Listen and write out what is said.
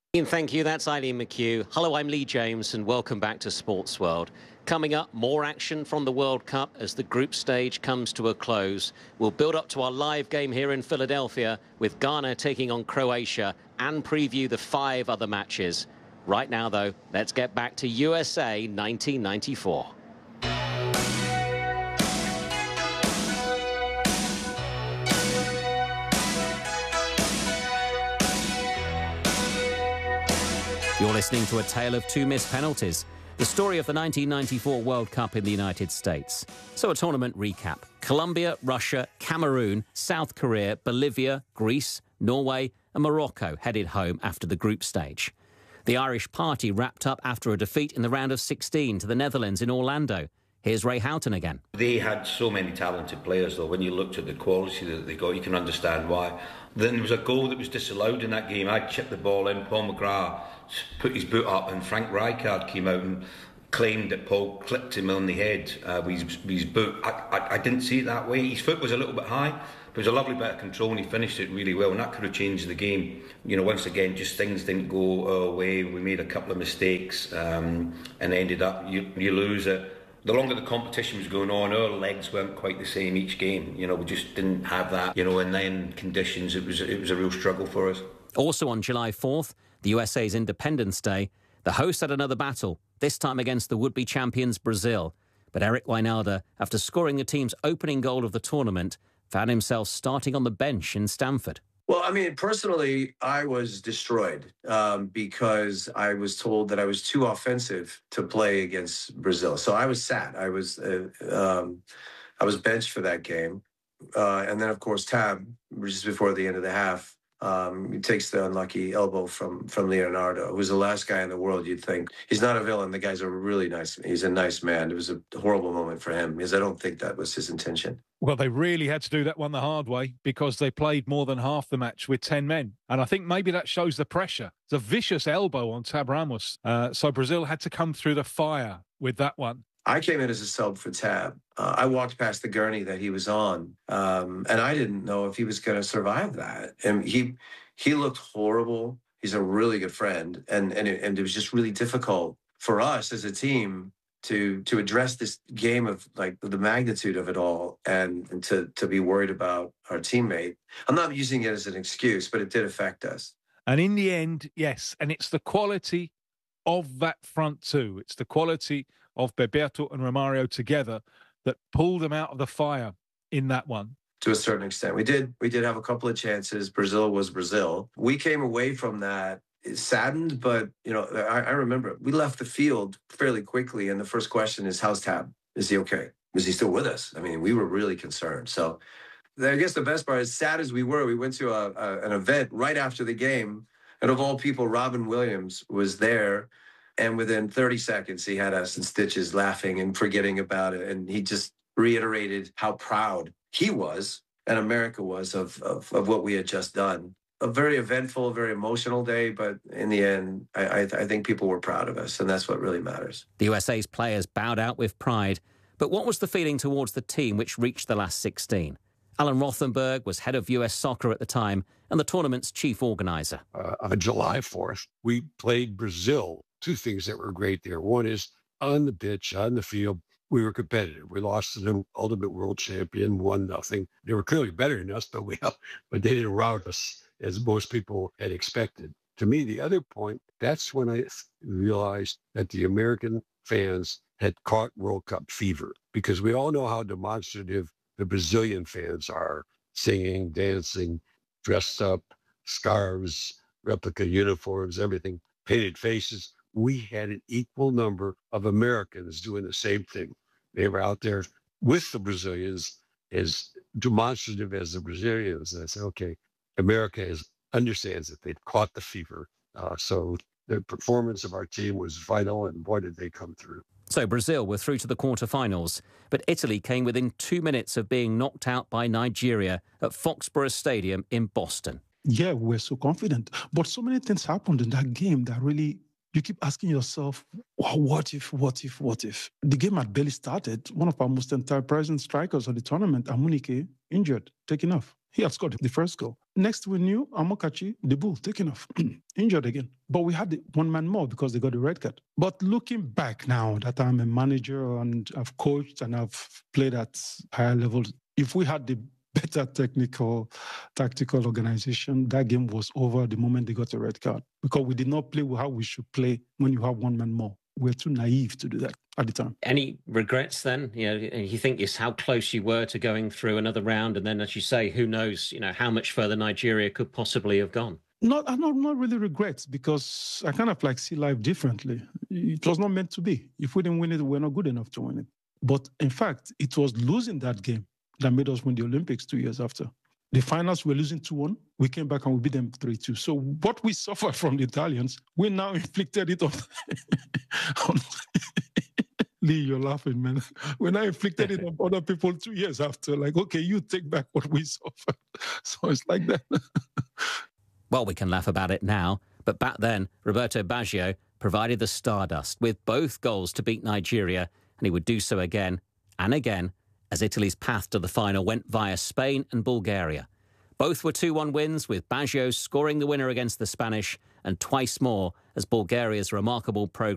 Thank you. That's Eileen McHugh. Hello, I'm Lee James, and welcome back to Sports World. Coming up, more action from the World Cup as the group stage comes to a close. We'll build up to our live game here in Philadelphia with Ghana taking on Croatia and preview the 5 other matches. Right now, though, let's get back to USA 1994. You're listening to a tale of 2 missed penalties, the story of the 1994 World Cup in the United States. So a tournament recap. Colombia, Russia, Cameroon, South Korea, Bolivia, Greece, Norway and Morocco headed home after the group stage. The Irish party wrapped up after a defeat in the round of 16 to the Netherlands in Orlando. Here's Ray Houghton again. They had so many talented players, though. When you looked at the quality that they got, you can understand why. Then there was a goal that was disallowed in that game. I chipped the ball in, Paul McGrath put his boot up, and Frank Rijkaard came out and claimed that Paul clipped him on the head with his boot. I didn't see it that way. His foot was a little bit high, but it was a lovely bit of control, and he finished it really well, and that could have changed the game. You know, once again, just things didn't go our way. We made a couple of mistakes and ended up, you lose it. The longer the competition was going on, our legs weren't quite the same each game. You know, we just didn't have that. You know, and then conditions, it was a real struggle for us. Also on July 4th, the USA's Independence Day, the hosts had another battle, this time against the would-be champions Brazil. But Eric Wynalda, after scoring the team's opening goal of the tournament, found himself starting on the bench in Stamford. Well, I mean, personally, I was destroyed because I was told that I was too offensive to play against Brazil. So I was sad. I was benched for that game. And then, of course, Tab, just before the end of the half, he takes the unlucky elbow from Leonardo, who's the last guy in the world you'd think. He's not a villain. The guy's he's a nice man. It was a horrible moment for him because I don't think that was his intention. Well, they really had to do that one the hard way because they played more than half the match with 10 men. And I think maybe that shows the pressure. It's a vicious elbow on Tab Ramos. So Brazil had to come through the fire with that one. I came in as a sub for Tab. I walked past the gurney that he was on, and I didn't know if he was going to survive that. And he looked horrible. He's a really good friend, and it was just really difficult for us as a team to address this game of like the magnitude of it all, and to be worried about our teammate. I'm not using it as an excuse, but it did affect us. And in the end, yes, and it's the quality of that front two. It's the quality of Bebeto and Romario together that pulled them out of the fire in that one. To a certain extent. We did have a couple of chances. Brazil was Brazil. We came away from that saddened, but, you know, I remember we left the field fairly quickly, and the first question is, how's Tab? Is he okay? Is he still with us? I mean, we were really concerned. So I guess the best part, as sad as we were, we went to an event right after the game, and of all people, Robin Williams was there. And within 30 seconds, he had us in stitches laughing and forgetting about it. And he just reiterated how proud he was and America was of what we had just done. A very eventful, very emotional day. But in the end, I think people were proud of us. And that's what really matters. The USA's players bowed out with pride. But what was the feeling towards the team which reached the last 16? Alan Rothenberg was head of US soccer at the time and the tournament's chief organizer. On July 4th, we played Brazil. 2 things that were great there. One is on the pitch, on the field, we were competitive. We lost to the ultimate world champion, 1-0. They were clearly better than us, but they didn't rout us as most people had expected. To me, the other point, that's when I realized that the American fans had caught World Cup fever, because we all know how demonstrative the Brazilian fans are, singing, dancing, dressed up, scarves, replica uniforms, everything, painted faces. We had an equal number of Americans doing the same thing. They were out there with the Brazilians, as demonstrative as the Brazilians. And I said, okay, America understands that they've caught the fever. So the performance of our team was vital, and boy, did they come through. So Brazil were through to the quarterfinals, but Italy came within 2 minutes of being knocked out by Nigeria at Foxborough Stadium in Boston. Yeah, we're so confident. But so many things happened in that game that really, you keep asking yourself, what if? The game had barely started. One of our most enterprising strikers of the tournament, Amunike, injured, taken off. He had scored the first goal. Next we knew, Amokachi, the bull, taken off, injured again. But we had one man more because they got the red card. But looking back now that I'm a manager and I've coached and I've played at higher levels, if we had the better tactical organization, that game was over the moment they got a red card because we did not play how we should play when you have one man more. We're too naive to do that at the time. Any regrets then? You think it's how close you were to going through another round, and then, as you say, who knows, how much further Nigeria could possibly have gone? Not really regrets because I kind of see life differently. It was not meant to be. If we didn't win it, we're not good enough to win it. But in fact, it was losing that game that made us win the Olympics 2 years after. The finals were losing 2-1. We came back and we beat them 3-2. So what we suffered from the Italians, we now inflicted it on Lee, you're laughing, man. We now inflicted it on other people 2 years after. Okay, you take back what we suffered. So it's like that. Well, we can laugh about it now, but back then, Roberto Baggio provided the stardust with both goals to beat Nigeria, and he would do so again and again as Italy's path to the final went via Spain and Bulgaria. Both were 2-1 wins, with Baggio scoring the winner against the Spanish and twice more as Bulgaria's remarkable progress